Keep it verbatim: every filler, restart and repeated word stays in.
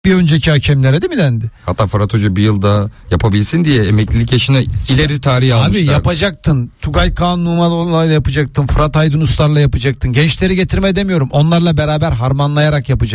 bir önceki hakemlere değil mi dendi? Hatta Fırat Hoca bir yıl daha yapabilsin diye emeklilik yaşına ileri tarihi almışlar. Abi yapacaktın. Tugay Kaan Numanoğlu'yla yapacaktın. Fırat Aydın Uslar'la yapacaktın. Gençleri getirme demiyorum. Onlarla beraber harmanlayarak yapacaktın.